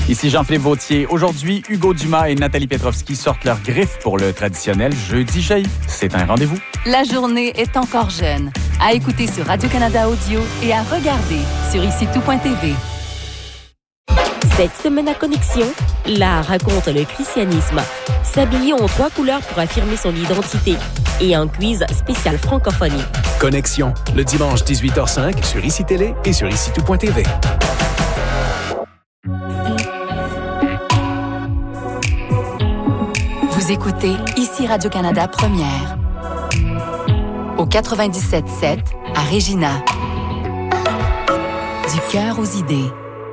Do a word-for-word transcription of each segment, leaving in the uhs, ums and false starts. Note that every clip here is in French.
Ici Jean-Philippe Vautier. Aujourd'hui, Hugo Dumas et Nathalie Petrovski sortent leurs griffes pour le traditionnel Jeudi Jaillit. C'est un rendez-vous. La journée est encore jeune. À écouter sur Radio-Canada Audio et à regarder sur ici tout point t v. Cette semaine à Connexion, l'art raconte le christianisme. S'habiller en trois couleurs pour affirmer son identité. Et un quiz spécial francophonie. Connexion, le dimanche dix-huit heures cinq sur Ici Télé et sur ici tout point t v. Vous écoutez Ici Radio-Canada Première. Au quatre-vingt-dix-sept sept à Regina. Du cœur aux idées.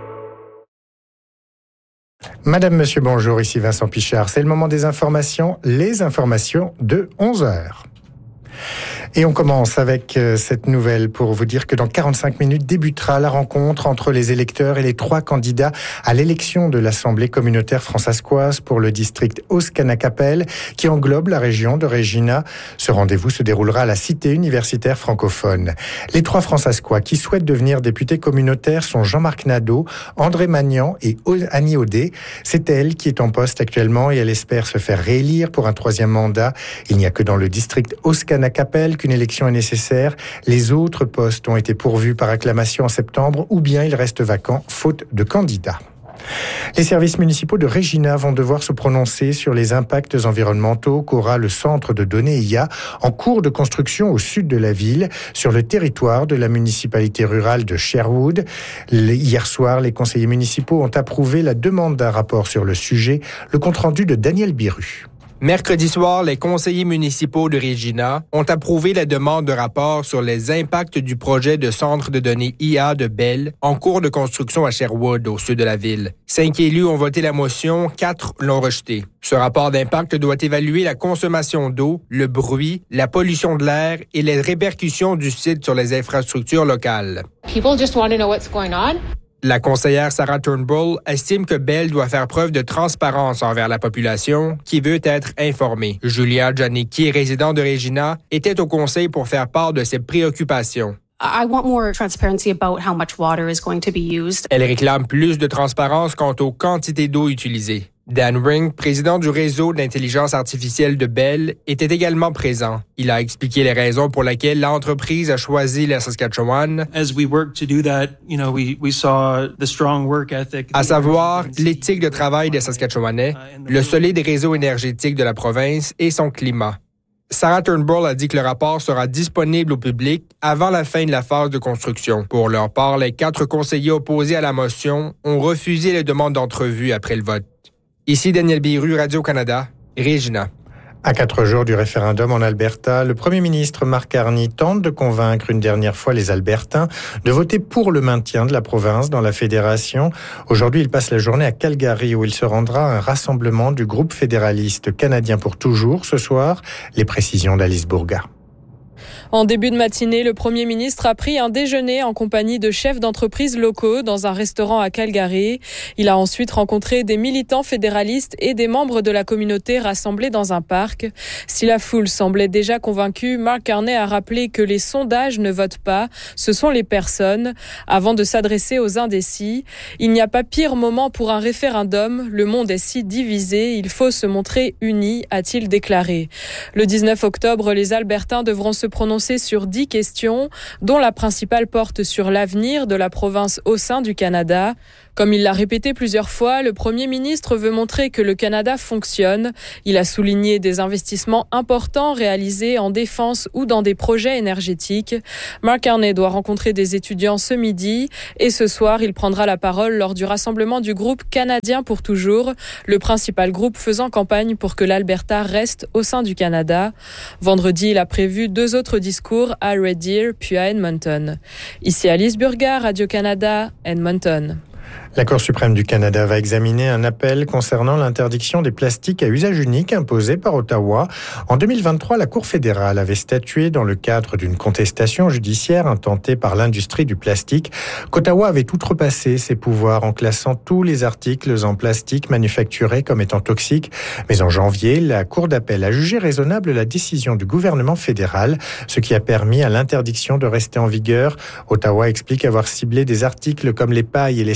Madame, Monsieur, bonjour, ici Vincent Pichard. C'est le moment des informations, les informations de onze heures. Et on commence avec cette nouvelle pour vous dire que dans quarante-cinq minutes débutera la rencontre entre les électeurs et les trois candidats à l'élection de l'Assemblée communautaire fransaskoise pour le district Oscanacapelle qui englobe la région de Regina. Ce rendez-vous se déroulera à la cité universitaire francophone. Les trois fransaskois qui souhaitent devenir députés communautaires sont Jean-Marc Nadeau, André Magnan et Annie Audet. C'est elle qui est en poste actuellement et elle espère se faire réélire pour un troisième mandat. Il n'y a que dans le district Oscanacapelle qu'une élection est nécessaire. Les autres postes ont été pourvus par acclamation en septembre ou bien ils restent vacants faute de candidats. Les services municipaux de Regina vont devoir se prononcer sur les impacts environnementaux qu'aura le centre de données I A en cours de construction au sud de la ville, sur le territoire de la municipalité rurale de Sherwood. Hier soir, les conseillers municipaux ont approuvé la demande d'un rapport sur le sujet. Le compte-rendu de Daniel Biru. Mercredi soir, les conseillers municipaux de Regina ont approuvé la demande de rapport sur les impacts du projet de centre de données I A de Bell en cours de construction à Sherwood, au sud de la ville. Cinq élus ont voté la motion, quatre l'ont rejetée. Ce rapport d'impact doit évaluer la consommation d'eau, le bruit, la pollution de l'air et les répercussions du site sur les infrastructures locales. People just want to know what's going on. La conseillère Sarah Turnbull estime que Bell doit faire preuve de transparence envers la population qui veut être informée. Julia Janicki, résident de Regina, était au conseil pour faire part de ses préoccupations. I want more transparency about how much water is going to be used. Elle réclame plus de transparence quant aux quantités d'eau utilisées. Dan Ring, président du réseau d'intelligence artificielle de Bell, était également présent. Il a expliqué les raisons pour lesquelles l'entreprise a choisi la Saskatchewan. As we work to do that, you know, we we saw the strong work ethic. À savoir l'éthique de travail des Saskatchewanais, le solide réseau énergétique de la province et son climat. Sarah Turnbull a dit que le rapport sera disponible au public avant la fin de la phase de construction. Pour leur part, les quatre conseillers opposés à la motion ont refusé les demandes d'entrevue après le vote. Ici Daniel Biru, Radio-Canada, Regina. À quatre jours du référendum en Alberta, le premier ministre Mark Carney tente de convaincre une dernière fois les Albertains de voter pour le maintien de la province dans la fédération. Aujourd'hui, il passe la journée à Calgary où il se rendra à un rassemblement du groupe fédéraliste canadien pour toujours ce soir. Les précisions d'Alice Bourga. En début de matinée, le Premier ministre a pris un déjeuner en compagnie de chefs d'entreprises locaux dans un restaurant à Calgary. Il a ensuite rencontré des militants fédéralistes et des membres de la communauté rassemblés dans un parc. Si la foule semblait déjà convaincue, Mark Carney a rappelé que les sondages ne votent pas, ce sont les personnes. Avant de s'adresser aux indécis, il n'y a pas pire moment pour un référendum. Le monde est si divisé, il faut se montrer unis, a-t-il déclaré. Le dix-neuf octobre, les Albertains devront se prononcer sur dix questions, dont la principale porte sur l'avenir de la province au sein du Canada. Comme il l'a répété plusieurs fois, le Premier ministre veut montrer que le Canada fonctionne. Il a souligné des investissements importants réalisés en défense ou dans des projets énergétiques. Mark Carney doit rencontrer des étudiants ce midi et ce soir, il prendra la parole lors du rassemblement du groupe Canadien pour toujours, le principal groupe faisant campagne pour que l'Alberta reste au sein du Canada. Vendredi, il a prévu deux autres discours à Red Deer puis à Edmonton. Ici Alice Burga, Radio-Canada, Edmonton. La Cour suprême du Canada va examiner un appel concernant l'interdiction des plastiques à usage unique imposée par Ottawa. En deux mille vingt-trois, la Cour fédérale avait statué dans le cadre d'une contestation judiciaire intentée par l'industrie du plastique qu'Ottawa avait outrepassé ses pouvoirs en classant tous les articles en plastique manufacturés comme étant toxiques. Mais en janvier, la Cour d'appel a jugé raisonnable la décision du gouvernement fédéral, ce qui a permis à l'interdiction de rester en vigueur. Ottawa explique avoir ciblé des articles comme les pailles et les sacs d'épicerie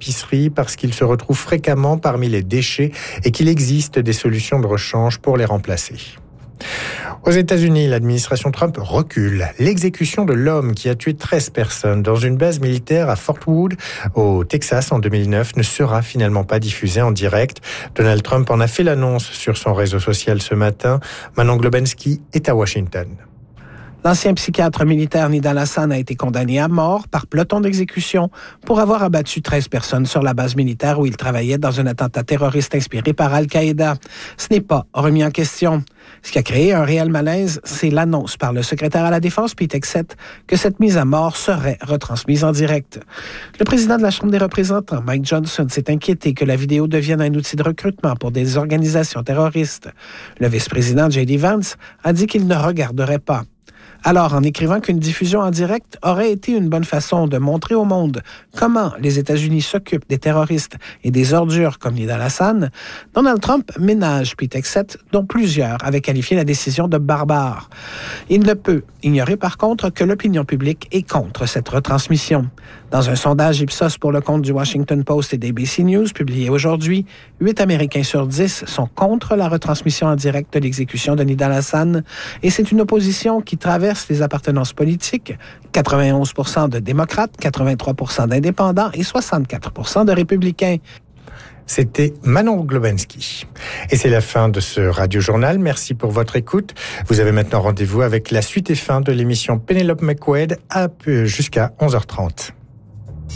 l'épicerie parce qu'ils se retrouvent fréquemment parmi les déchets et qu'il existe des solutions de rechange pour les remplacer. Aux États-Unis, l'administration Trump recule. L'exécution de l'homme qui a tué treize personnes dans une base militaire à Fort Wood, au Texas, en deux mille neuf, ne sera finalement pas diffusée en direct. Donald Trump en a fait l'annonce sur son réseau social ce matin. Manon Globensky est à Washington. L'ancien psychiatre militaire Nidal Hasan a été condamné à mort par peloton d'exécution pour avoir abattu treize personnes sur la base militaire où il travaillait dans un attentat terroriste inspiré par Al-Qaïda. Ce n'est pas remis en question. Ce qui a créé un réel malaise, c'est l'annonce par le secrétaire à la Défense, Pete Hegseth, que cette mise à mort serait retransmise en direct. Le président de la Chambre des représentants, Mike Johnson, s'est inquiété que la vidéo devienne un outil de recrutement pour des organisations terroristes. Le vice-président J D Vance a dit qu'il ne regarderait pas. Alors, en écrivant qu'une diffusion en direct aurait été une bonne façon de montrer au monde comment les États-Unis s'occupent des terroristes et des ordures comme Nidal Hasan, Donald Trump ménage Pete Hegseth, dont plusieurs avaient qualifié la décision de barbare. Il ne peut ignorer par contre que l'opinion publique est contre cette retransmission. Dans un sondage Ipsos pour le compte du Washington Post et d'A B C News publié aujourd'hui, huit Américains sur dix sont contre la retransmission en direct de l'exécution de Nidal Hasan, et c'est une opposition qui traverse les appartenances politiques, quatre-vingt-onze pour cent de démocrates, quatre-vingt-trois pour cent d'indépendants et soixante-quatre pour cent de républicains. C'était Manon Globensky. Et c'est la fin de ce radiojournal. Merci pour votre écoute. Vous avez maintenant rendez-vous avec la suite et fin de l'émission Penelope McQuaid jusqu'à onze heures trente.